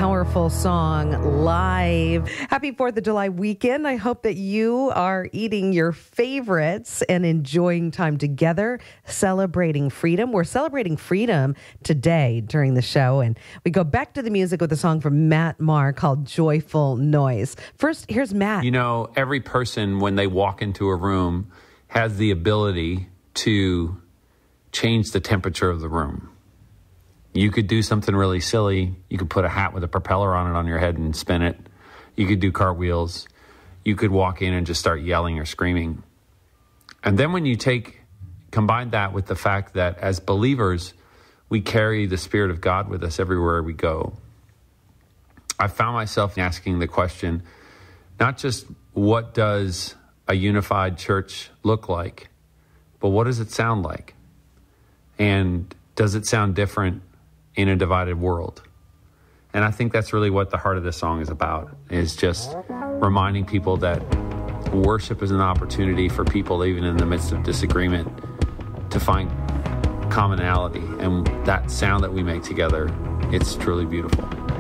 powerful song live. Happy 4th of July weekend. I hope that you are eating your favorites and enjoying time together, celebrating freedom. We're celebrating freedom today during the show, and we go back to the music with a song from Matt Maher called Joyful Noise. First, here's Matt. You know, every person, when they walk into a room, has the ability to change the temperature of the room. You could do something really silly. You could put a hat with a propeller on it on your head and spin it. You could do cartwheels. You could walk in and just start yelling or screaming. And then when you combine that with the fact that as believers, we carry the Spirit of God with us everywhere we go. I found myself asking the question, not just what does a unified church look like, but what does it sound like? And does it sound different in a divided world? And I think that's really what the heart of this song is about, is just reminding people that worship is an opportunity for people, even in the midst of disagreement, to find commonality. And that sound that we make together, it's truly beautiful.